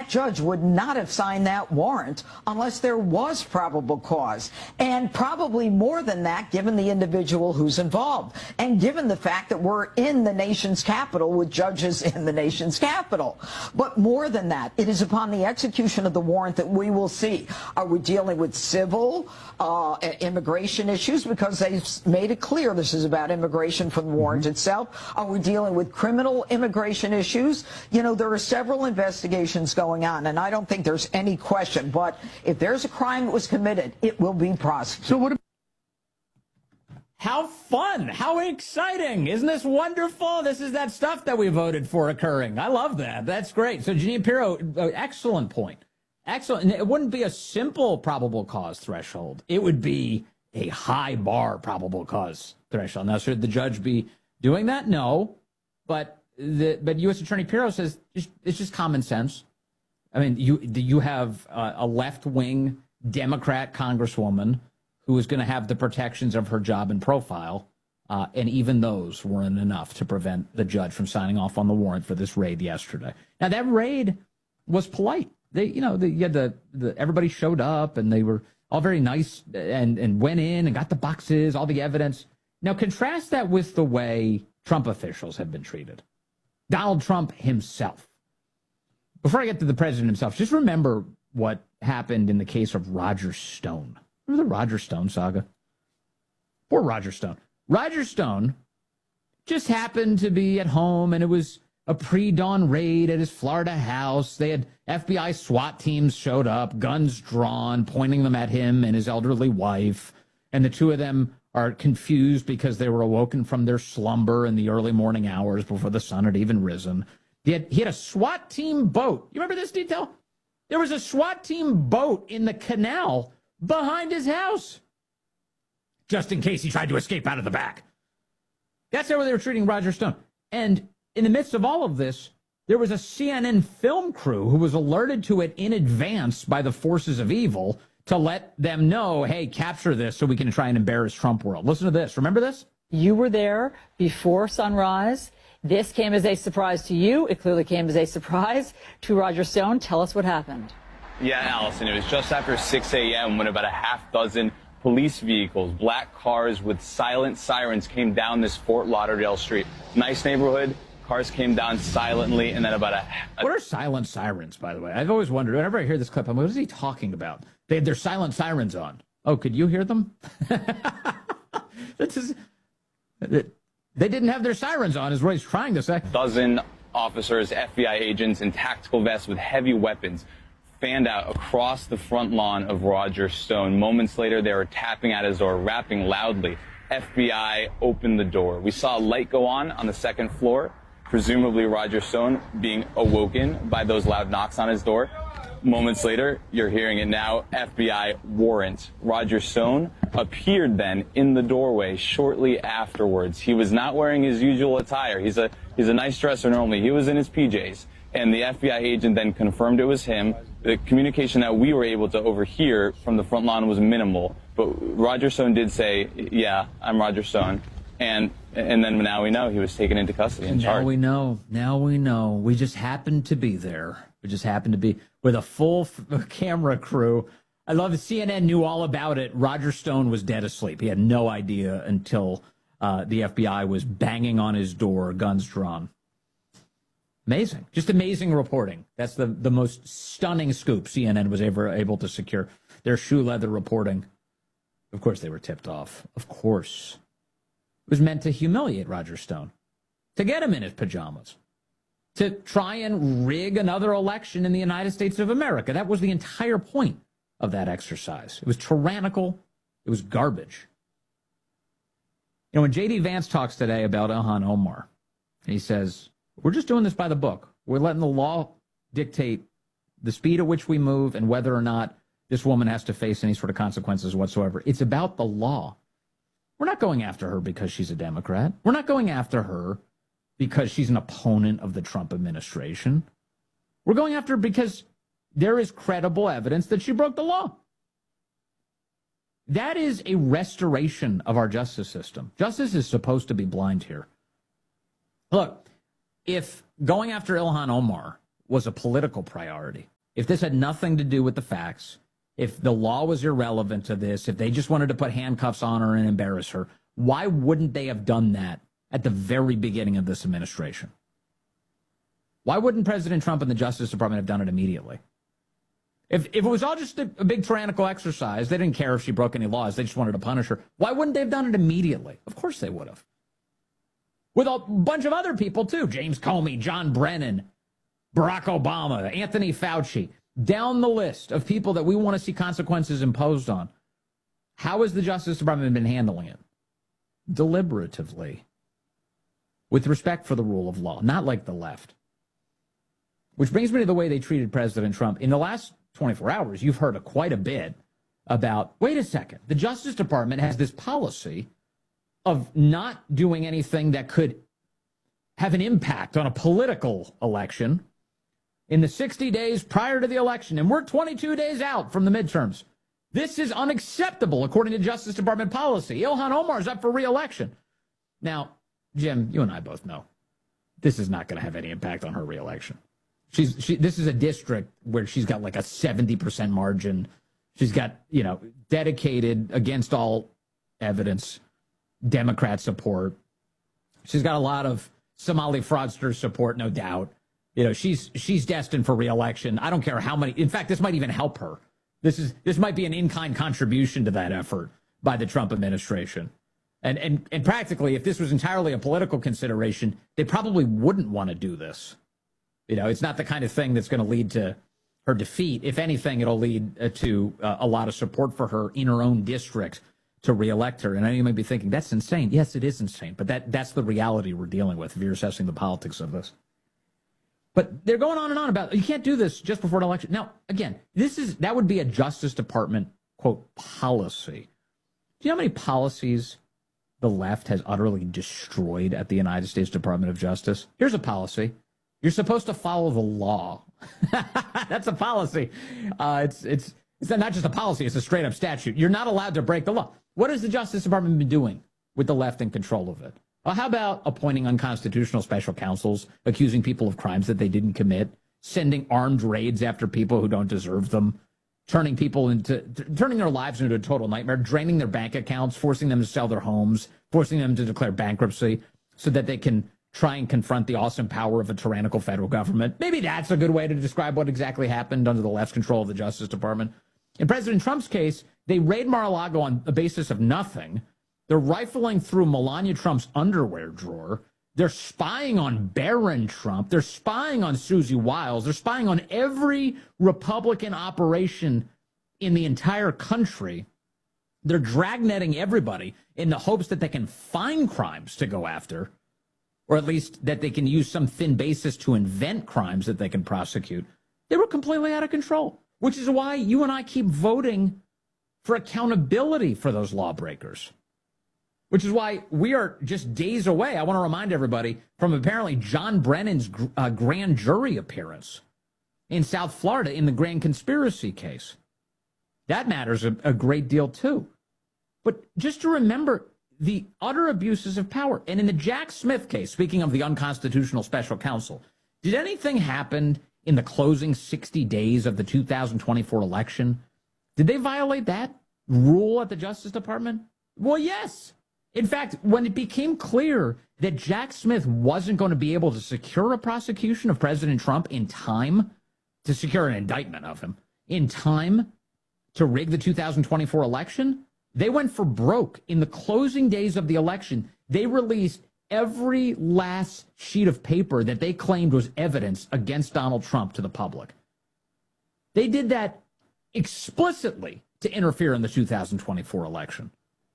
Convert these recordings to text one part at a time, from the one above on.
that judge would not have signed that warrant unless there was probable cause. And probably more than that, given the individual who's involved. And given the fact that we're in the nation's capital with judges in the nation's capital. But more than that, it is upon the execution of the warrant that we will see. Are we dealing with civil immigration issues? Because they've made it clear this is about immigration from the warrant itself. Are we dealing with criminal immigration issues? You know, there are several investigations going on, and I don't think there's any question. But if there's a crime that was committed, it will be prosecuted. So what? How fun! How exciting! Isn't this wonderful? This is that stuff that we voted for occurring. I love that. That's great. So Jeanine Pirro, excellent point. Excellent. It wouldn't be a simple probable cause threshold. It would be a high bar probable cause threshold. Now, should the judge be doing that? No. But U.S. Attorney Pirro says it's just common sense. I mean, you have a left-wing Democrat congresswoman who is going to have the protections of her job and profile, and even those weren't enough to prevent the judge from signing off on the warrant for this raid yesterday. Now, that raid was polite. Everybody showed up, and they were all very nice and went in and got the boxes, all the evidence. Now, contrast that with the way Trump officials have been treated. Donald Trump himself. Before I get to the president himself, just remember what happened in the case of Roger Stone. Remember the Roger Stone saga? Poor Roger Stone. Roger Stone just happened to be at home, and it was a pre-dawn raid at his Florida house. They had FBI SWAT teams showed up, guns drawn, pointing them at him and his elderly wife. And the two of them are confused because they were awoken from their slumber in the early morning hours before the sun had even risen. He had a SWAT team boat. You remember this detail? There was a SWAT team boat in the canal behind his house, just in case he tried to escape out of the back. That's how they were treating Roger Stone. And in the midst of all of this, there was a CNN film crew who was alerted to it in advance by the forces of evil to let them know, hey, capture this so we can try and embarrass Trump world. Listen to this. Remember this? You were there before sunrise. This came as a surprise to you. It clearly came as a surprise to Roger Stone. Tell us what happened. Yeah, Allison, it was just after 6 a.m. when about a half dozen police vehicles, black cars with silent sirens, came down this Fort Lauderdale street. Nice neighborhood. Cars came down silently, and then about What are silent sirens, by the way? I've always wondered. Whenever I hear this clip, I'm like, what is he talking about? They had their silent sirens on. Oh, could you hear them? They didn't have their sirens on, is what he's trying to say. Dozen officers, FBI agents in tactical vests with heavy weapons fanned out across the front lawn of Roger Stone. Moments later, they were tapping at his door, rapping loudly. FBI opened the door. We saw a light go on the second floor, presumably Roger Stone being awoken by those loud knocks on his door. Moments later, you're hearing it now, FBI warrant. Roger Stone appeared then in the doorway shortly afterwards. He was not wearing his usual attire. He's a nice dresser normally. He was in his PJs. And the FBI agent then confirmed it was him. The communication that we were able to overhear from the front lawn was minimal. But Roger Stone did say, yeah, I'm Roger Stone. And then now we know he was taken into custody and charged. Now we know. We just happened to be there. We just happened to be with a full camera crew. I love it. CNN knew all about it. Roger Stone was dead asleep. He had no idea until the FBI was banging on his door, guns drawn. Amazing. Just amazing reporting. That's the most stunning scoop CNN was ever able to secure. Their shoe leather reporting. Of course they were tipped off. Of course. It was meant to humiliate Roger Stone, to get him in his pajamas, to try and rig another election in the United States of America. That was the entire point of that exercise. It was tyrannical. It was garbage. You know, when J.D. Vance talks today about Ilhan Omar, he says, we're just doing this by the book. We're letting the law dictate the speed at which we move and whether or not this woman has to face any sort of consequences whatsoever. It's about the law. We're not going after her because she's a Democrat. We're not going after her because she's an opponent of the Trump administration. We're going after her because there is credible evidence that she broke the law. That is a restoration of our justice system. Justice is supposed to be blind here. Look, if going after Ilhan Omar was a political priority, if this had nothing to do with the facts, if the law was irrelevant to this, if they just wanted to put handcuffs on her and embarrass her, why wouldn't they have done that at the very beginning of this administration? Why wouldn't President Trump and the Justice Department have done it immediately? If it was all just a big tyrannical exercise, they didn't care if she broke any laws, they just wanted to punish her, why wouldn't they have done it immediately? Of course they would have. With a bunch of other people, too. James Comey, John Brennan, Barack Obama, Anthony Fauci. Down the list of people that we want to see consequences imposed on. How has the Justice Department been handling it? Deliberatively. With respect for the rule of law, not like the left. Which brings me to the way they treated President Trump. In the last 24 hours, you've heard quite a bit about, wait a second, the Justice Department has this policy of not doing anything that could have an impact on a political election in the 60 days prior to the election, and we're 22 days out from the midterms. This is unacceptable, according to Justice Department policy. Ilhan Omar is up for re-election. Now, Jim, you and I both know this is not going to have any impact on her re-election. This is a district where she's got like a 70% margin. She's got, dedicated, against all evidence, Democrat support. She's got a lot of Somali fraudster support, no doubt. She's destined for re-election. I don't care how many. In fact, this might even help her. This might be an in-kind contribution to that effort by the Trump administration. And practically, if this was entirely a political consideration, they probably wouldn't want to do this. It's not the kind of thing that's going to lead to her defeat. If anything, it'll lead to a lot of support for her in her own district to reelect her. And I know you might be thinking, that's insane. Yes, it is insane. But that's the reality we're dealing with if you're assessing the politics of this. But they're going on and on about, you can't do this just before an election. Now, again, that would be a Justice Department, quote, policy. Do you know how many policies the left has utterly destroyed at the United States Department of Justice? Here's a policy. You're supposed to follow the law. That's a policy. It's not just a policy, it's a straight up statute. You're not allowed to break the law. What has the Justice Department been doing with the left in control of it? Well, how about appointing unconstitutional special counsels, accusing people of crimes that they didn't commit, sending armed raids after people who don't deserve them, turning their lives into a total nightmare, draining their bank accounts, forcing them to sell their homes, forcing them to declare bankruptcy so that they can try and confront the awesome power of a tyrannical federal government. Maybe that's a good way to describe what exactly happened under the left's control of the Justice Department. In President Trump's case, they raid Mar-a-Lago on the basis of nothing. They're rifling through Melania Trump's underwear drawer. They're spying on Barron Trump. They're spying on Susie Wiles. They're spying on every Republican operation in the entire country. They're dragnetting everybody in the hopes that they can find crimes to go after, or at least that they can use some thin basis to invent crimes that they can prosecute. They were completely out of control, which is why you and I keep voting for accountability for those lawbreakers, which is why we are just days away. I want to remind everybody from apparently John Brennan's grand jury appearance in South Florida in the grand conspiracy case. That matters a great deal, too. But just to remember the utter abuses of power. And in the Jack Smith case, speaking of the unconstitutional special counsel, did anything happen in the closing 60 days of the 2024 election? Did they violate that rule at the Justice Department? Well, yes. In fact, when it became clear that Jack Smith wasn't going to be able to secure a prosecution of President Trump in time to secure an indictment of him, in time to rig the 2024 election, they went for broke. In the closing days of the election, they released every last sheet of paper that they claimed was evidence against Donald Trump to the public. They did that explicitly to interfere in the 2024 election.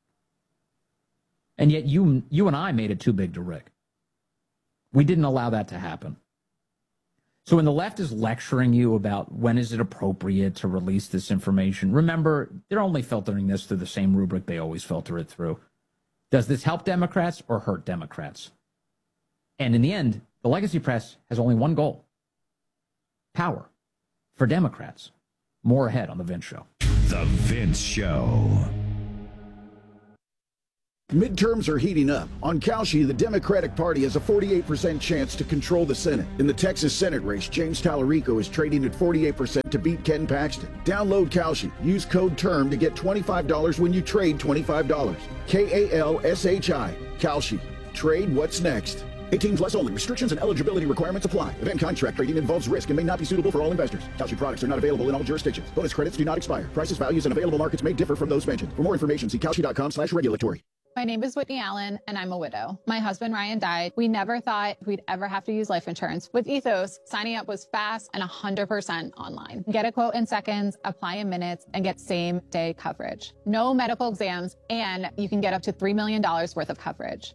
And yet you and I made it too big to rig. We didn't allow that to happen. So when the left is lecturing you about when is it appropriate to release this information, remember, they're only filtering this through the same rubric they always filter it through. Does this help Democrats or hurt Democrats? And in the end, the legacy press has only one goal: power for Democrats. More ahead on The Vince Show. The Vince Show. Midterms are heating up. On Kalshi, the Democratic Party has a 48% chance to control the Senate. In the Texas Senate race, James Tallarico is trading at 48% to beat Ken Paxton. Download Kalshi. Use code TERM to get $25 when you trade $25. Kalshi. Kalshi. Trade what's next. 18 plus only. Restrictions and eligibility requirements apply. Event contract trading involves risk and may not be suitable for all investors. Kalshi products are not available in all jurisdictions. Bonus credits do not expire. Prices, values, and available markets may differ from those mentioned. For more information, see kalshi.com/regulatory. My name is Whitney Allen, and I'm a widow. My husband, Ryan, died. We never thought we'd ever have to use life insurance. With Ethos, signing up was fast and 100% online. Get a quote in seconds, apply in minutes, and get same-day coverage. No medical exams, and you can get up to $3 million worth of coverage.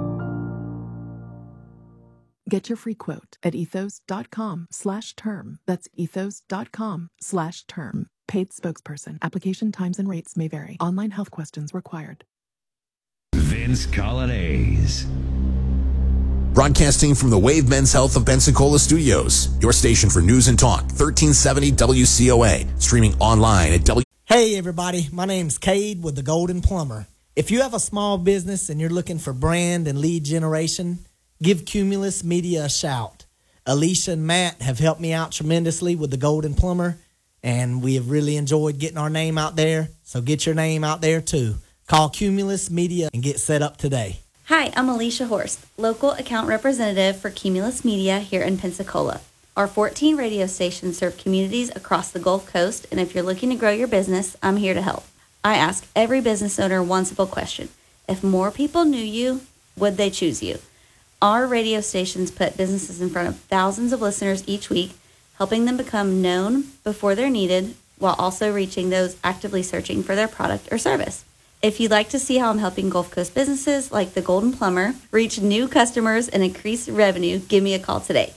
Get your free quote at ethos.com/term. That's ethos.com/term. Paid spokesperson. Application times and rates may vary. Online health questions required. Vince Colonnese. Broadcasting from the Wave Men's Health of Pensacola Studios, your station for news and talk, 1370 WCOA, streaming online at Hey everybody, my name's Cade with the Golden Plumber. If you have a small business and you're looking for brand and lead generation, give Cumulus Media a shout. Alicia and Matt have helped me out tremendously with the Golden Plumber, and we have really enjoyed getting our name out there, so get your name out there too. Call Cumulus Media and get set up today. Hi, I'm Alicia Horst, local account representative for Cumulus Media here in Pensacola. Our 14 radio stations serve communities across the Gulf Coast, and if you're looking to grow your business, I'm here to help. I ask every business owner one simple question. If more people knew you, would they choose you? Our radio stations put businesses in front of thousands of listeners each week, helping them become known before they're needed, while also reaching those actively searching for their product or service. If you'd like to see how I'm helping Gulf Coast businesses like the Golden Plumber reach new customers and increase revenue, give me a call today.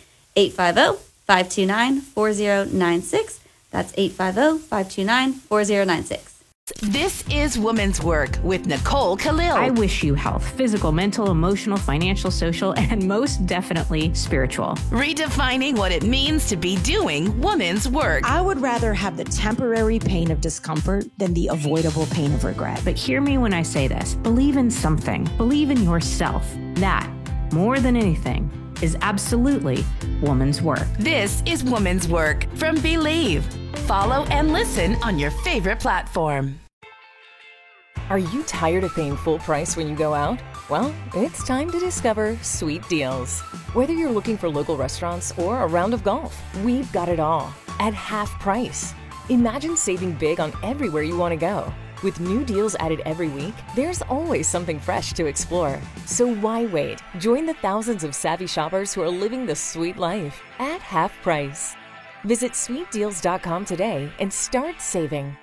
850-529-4096. That's 850-529-4096. This is Woman's Work with Nicole Khalil. I wish you health, physical, mental, emotional, financial, social, and most definitely spiritual. Redefining what it means to be doing woman's work. I would rather have the temporary pain of discomfort than the avoidable pain of regret. But hear me when I say this. Believe in something. Believe in yourself. That, more than anything, is absolutely woman's work. This is Woman's Work from Believe. Follow and listen on your favorite platform. Are you tired of paying full price when you go out? Well, it's time to discover Sweet Deals. Whether you're looking for local restaurants or a round of golf, we've got it all at half price. Imagine saving big on everywhere you want to go. With new deals added every week, there's always something fresh to explore. So why wait? Join the thousands of savvy shoppers who are living the sweet life at half price. Visit sweetdeals.com today and start saving.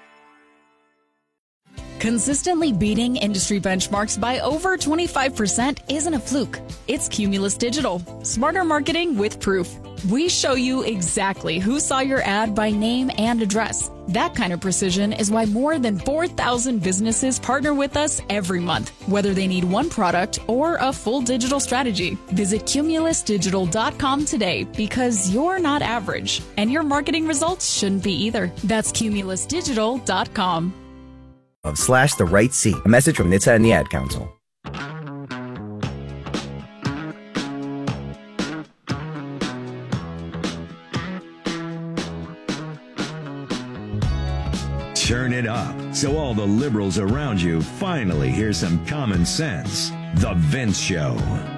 Consistently beating industry benchmarks by over 25% isn't a fluke. It's Cumulus Digital. Smarter marketing with proof. We show you exactly who saw your ad by name and address. That kind of precision is why more than 4,000 businesses partner with us every month, whether they need one product or a full digital strategy. Visit cumulusdigital.com today because you're not average, and your marketing results shouldn't be either. That's cumulusdigital.com. / the right seat. A message from NHTSA and the Ad Council. Turn it up so all the liberals around you finally hear some common sense. The Vince Show.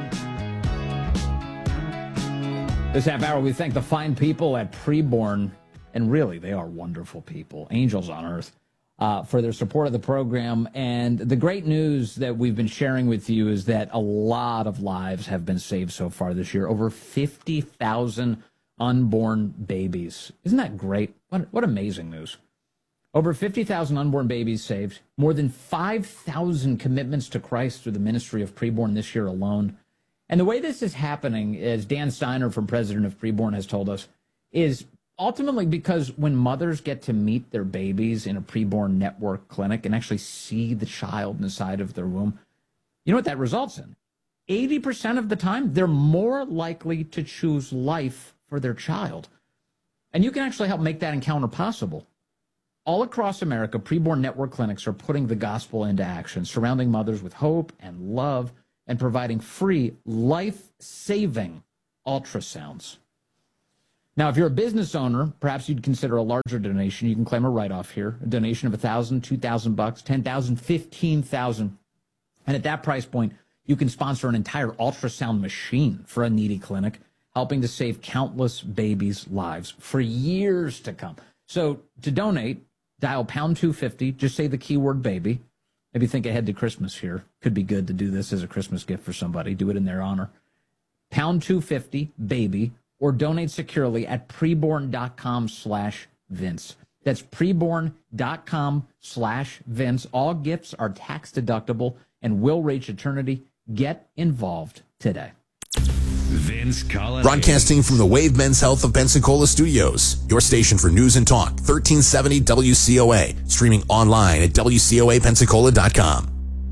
This half hour, we thank the fine people at Preborn, and really, they are wonderful people, angels on earth, for their support of the program. And the great news that we've been sharing with you is that a lot of lives have been saved so far this year. Over 50,000 unborn babies. Isn't that great? What amazing news. Over 50,000 unborn babies saved. More than 5,000 commitments to Christ through the ministry of Preborn this year alone. And the way this is happening, as Dan Steiner from President of Preborn has told us, is ultimately because when mothers get to meet their babies in a Preborn network clinic and actually see the child inside of their womb, you know what that results in? 80% of the time, they're more likely to choose life for their child. And you can actually help make that encounter possible. All across America, preborn network clinics are putting the gospel into action, surrounding mothers with hope and love and providing free, life-saving ultrasounds. Now, if you're a business owner, perhaps you'd consider a larger donation. You can claim a write-off here, a donation of $1,000, $2,000, $10,000, $15,000. And at that price point, you can sponsor an entire ultrasound machine for a needy clinic, helping to save countless babies' lives for years to come. So to donate, dial pound 250, just say the keyword baby. Maybe think ahead to Christmas here. Could be good to do this as a Christmas gift for somebody. Do it in their honor. Pound 250, baby, or donate securely at preborn.com/Vince. That's preborn.com/Vince. All gifts are tax deductible and will reach eternity. Get involved today. Vince Colonnese. Broadcasting from the Wave Men's Health of Pensacola Studios, your station for news and talk, 1370 WCOA, streaming online at WCOAPensacola.com.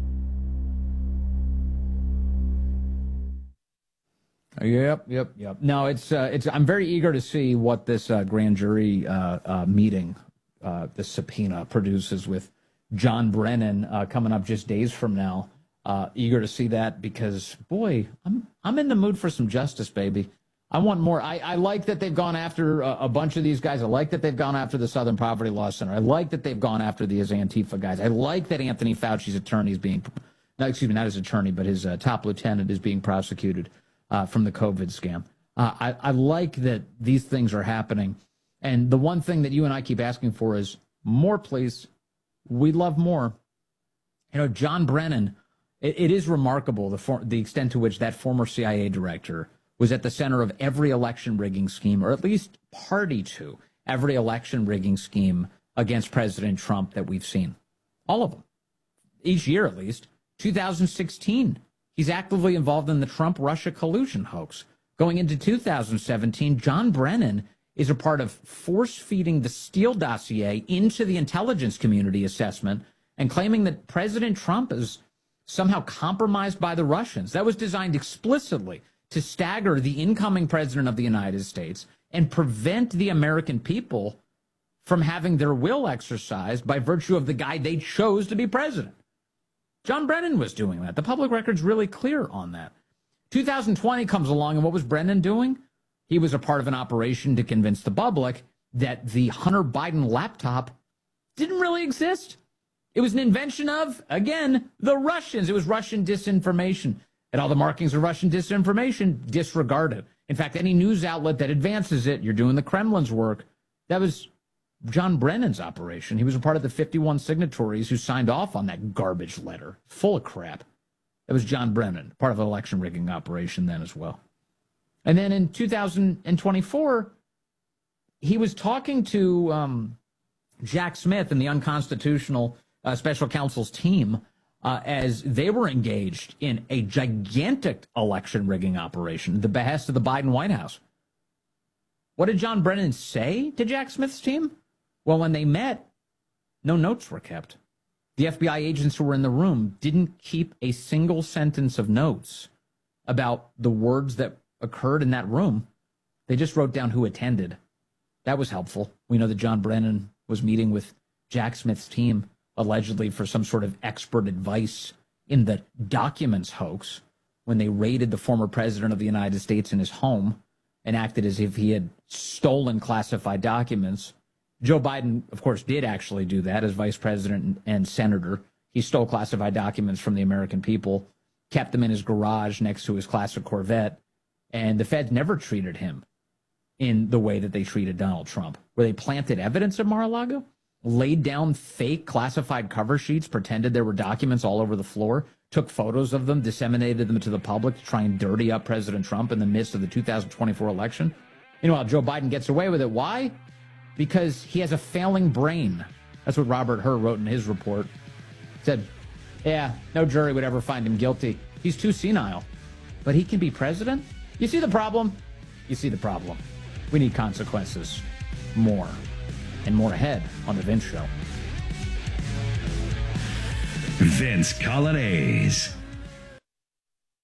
Yep. No, it's. I'm very eager to see what this grand jury meeting, the subpoena, produces with John Brennan coming up just days from now. Eager to see that because, boy, I'm in the mood for some justice, baby. I want more. I like that they've gone after a bunch of these guys. I like that they've gone after the Southern Poverty Law Center. I like that they've gone after these Antifa guys. I like that Anthony Fauci's attorney is being, not his attorney, but his top lieutenant is being prosecuted from the COVID scam. I like that these things are happening. And the one thing that you and I keep asking for is more, please. We love more. You know, John Brennan, it is remarkable the extent to which that former CIA director was at the center of every election rigging scheme, or at least party to every election rigging scheme against President Trump that we've seen. All of them. Each year, at least. 2016, he's actively involved in the Trump-Russia collusion hoax. Going into 2017, John Brennan is a part of force-feeding the Steele dossier into the intelligence community assessment and claiming that President Trump is somehow compromised by the Russians. That was designed explicitly to stagger the incoming president of the United States and prevent the American people from having their will exercised by virtue of the guy they chose to be president. John Brennan was doing that. The public record's really clear on that. 2020 comes along, and what was Brennan doing? He was a part of an operation to convince the public that the Hunter Biden laptop didn't really exist. It was an invention of, again, the Russians. It was Russian disinformation. And all the markings of Russian disinformation, disregarded. In fact, any news outlet that advances it, you're doing the Kremlin's work. That was John Brennan's operation. He was a part of the 51 signatories who signed off on that garbage letter. Full of crap. That was John Brennan, part of an election rigging operation then as well. And then in 2024, he was talking to Jack Smith and the unconstitutional special counsel's team as they were engaged in a gigantic election rigging operation at the behest of the Biden White House. What did John Brennan say to Jack Smith's team? Well, when they met, no notes were kept. The FBI agents who were in the room didn't keep a single sentence of notes about the words that occurred in that room. They just wrote down who attended. That was helpful. We know that John Brennan was meeting with Jack Smith's team, allegedly for some sort of expert advice in the documents hoax when they raided the former president of the United States in his home and acted as if he had stolen classified documents. Joe Biden, of course, did actually do that as vice president and senator. He stole classified documents from the American people, kept them in his garage next to his classic Corvette, and the feds never treated him in the way that they treated Donald Trump, where they planted evidence at Mar-a-Lago, laid down fake classified cover sheets, pretended there were documents all over the floor, took photos of them, disseminated them to the public to try and dirty up President Trump in the midst of the 2024 election. Meanwhile, Joe Biden gets away with it. Why? Because he has a failing brain. That's what Robert Hur wrote in his report. Said, yeah, no jury would ever find him guilty. He's too senile. But he can be president? You see the problem? You see the problem. We need consequences. More. And more ahead on The Vince Show. Vince Colonnese.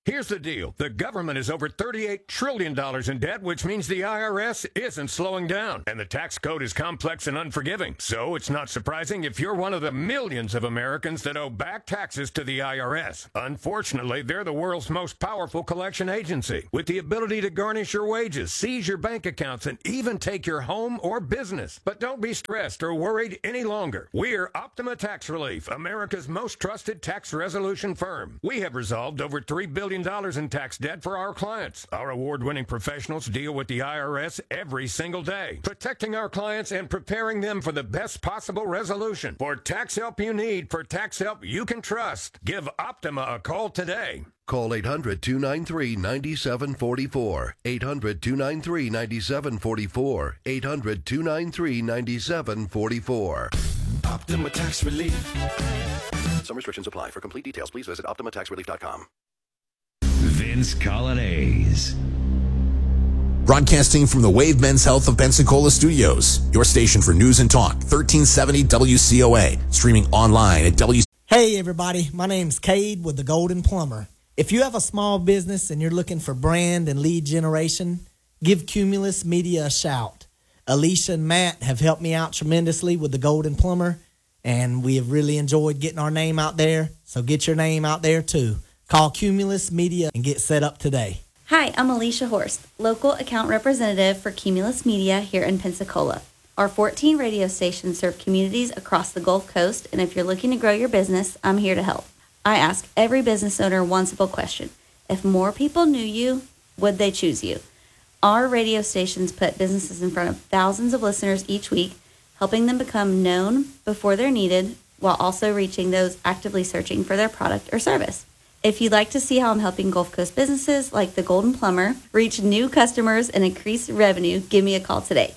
Here's the deal. The government is over $38 trillion in debt, which means the IRS isn't slowing down. And the tax code is complex and unforgiving. So it's not surprising if you're one of the millions of Americans that owe back taxes to the IRS. Unfortunately, they're the world's most powerful collection agency, with the ability to garnish your wages, seize your bank accounts, and even take your home or business. But don't be stressed or worried any longer. We're Optima Tax Relief, America's most trusted tax resolution firm. We have resolved over $3 billion in tax debt for our clients. Our award-winning professionals deal with the IRS every single day, protecting our clients and preparing them for the best possible resolution. For tax help you need, for tax help you can trust, give Optima a call today. Call 800-293-9744. 800-293-9744. 800-293-9744. Optima Tax Relief. Some restrictions apply. For complete details, please visit OptimaTaxRelief.com. Vince Colonnese. Broadcasting from the Wave Men's Health of Pensacola Studios, your station for news and talk, 1370 WCOA, streaming online at Hey everybody, my name's Cade with the Golden Plumber. If you have a small business and you're looking for brand and lead generation, give Cumulus Media a shout. Alicia and Matt have helped me out tremendously with the Golden Plumber, and we have really enjoyed getting our name out there, so get your name out there too. Call Cumulus Media and get set up today. Hi, I'm Alicia Horst, local account representative for Cumulus Media here in Pensacola. Our 14 radio stations serve communities across the Gulf Coast, and if you're looking to grow your business, I'm here to help. I ask every business owner one simple question. If more people knew you, would they choose you? Our radio stations put businesses in front of thousands of listeners each week, helping them become known before they're needed, while also reaching those actively searching for their product or service. If you'd like to see how I'm helping Gulf Coast businesses like the Golden Plumber reach new customers and increase revenue, give me a call today.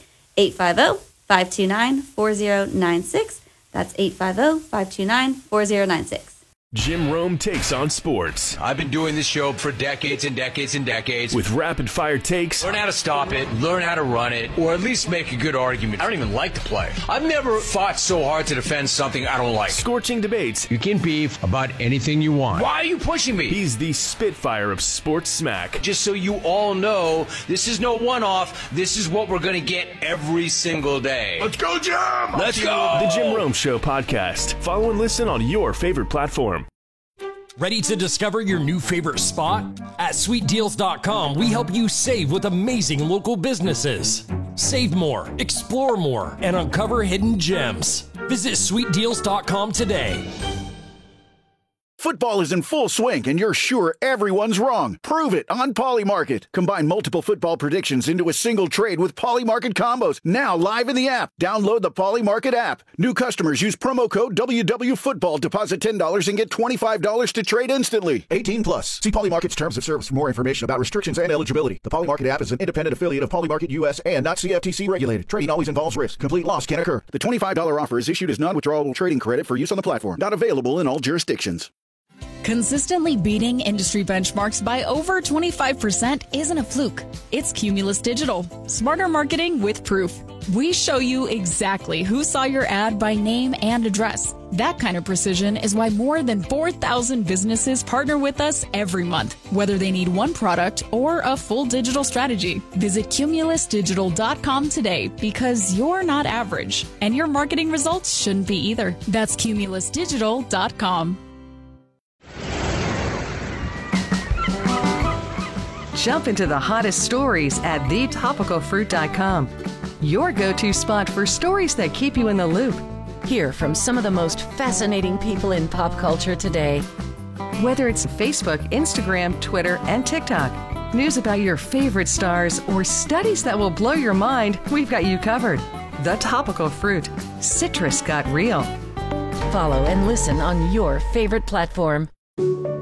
850-529-4096. That's 850-529-4096. Jim Rome takes on sports. I've been doing this show for decades and decades and decades. With rapid fire takes. Learn how to stop it, learn how to run it, or at least make a good argument. I don't even like to play. I've never fought so hard to defend something I don't like. Scorching debates. You can beef about anything you want. Why are you pushing me? He's the Spitfire of sports smack. Just so you all know, this is no one-off. This is what we're going to get every single day. Let's go, Jim! Let's go! The Jim Rome Show podcast. Follow and listen on your favorite platform. Ready to discover your new favorite spot? At SweetDeals.com, we help you save with amazing local businesses. Save more, explore more, and uncover hidden gems. Visit SweetDeals.com today. Football is in full swing, and you're sure everyone's wrong. Prove it on Polymarket. Combine multiple football predictions into a single trade with Polymarket combos. Now live in the app. Download the Polymarket app. New customers use promo code WWFootball. Deposit $10 and get $25 to trade instantly. 18 plus. See Polymarket's terms of service for more information about restrictions and eligibility. The Polymarket app is an independent affiliate of Polymarket US and not CFTC regulated. Trading always involves risk. Complete loss can occur. The $25 offer is issued as non-withdrawable trading credit for use on the platform. Not available in all jurisdictions. Consistently beating industry benchmarks by over 25% isn't a fluke. It's Cumulus Digital. Smarter marketing with proof. We show you exactly who saw your ad by name and address. That kind of precision is why more than 4,000 businesses partner with us every month, whether they need one product or a full digital strategy. Visit CumulusDigital.com today because you're not average, and your marketing results shouldn't be either. That's CumulusDigital.com. Jump into the hottest stories at thetopicalfruit.com. Your go-to spot for stories that keep you in the loop. Hear from some of the most fascinating people in pop culture today. Whether it's Facebook, Instagram, Twitter, and TikTok, news about your favorite stars, or studies that will blow your mind, we've got you covered. The Topical Fruit. Citrus got real. Follow and listen on your favorite platform.